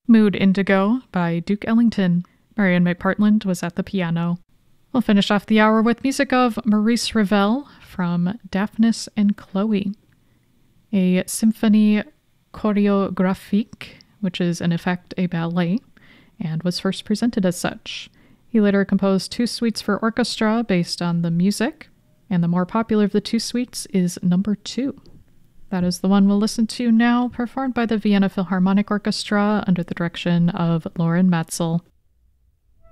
Mood Indigo by Duke Ellington. Marion McPartland was at the piano. We'll finish off the hour with music of Maurice Ravel from Daphnis and Chloe, a symphonie chorégraphique, which is in effect a ballet, and was first presented as such. He later composed 2 suites for orchestra based on the music, and the more popular of the 2 suites is number 2. That is the one we'll listen to now, performed by the Vienna Philharmonic Orchestra under the direction of Loren Matzel.